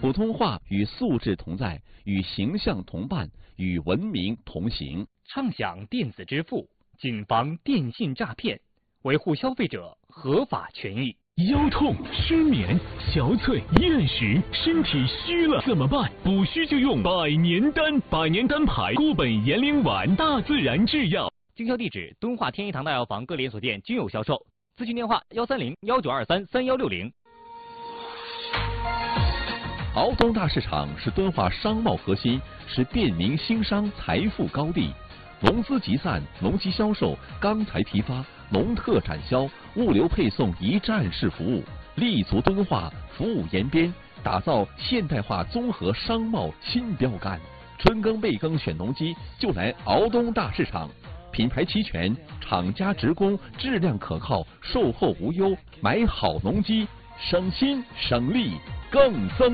普通话与素质同在，与形象同伴，与文明同行。 畅享电子支付，谨防电信诈骗，维护消费者合法权益。 腰痛、失眠、小腿、厌食，身体虚了怎么办？补虚就用百年丹，百年丹牌固本延龄丸，大自然制药。 经销地址：敦化天一堂大药房各连锁店均有销售。咨询电话：130-1923-3160。 敖东大市场是敦化商贸核心，是便民兴商财富高地。农资集散、农机销售、钢材批发、农特展销、物流配送一站式服务，立足敦化，服务延边，打造现代化综合商贸新标杆。春耕备耕选农机，就来敖东大市场。品牌齐全，厂家直供，质量可靠，售后无忧，买好农机，省心省力更增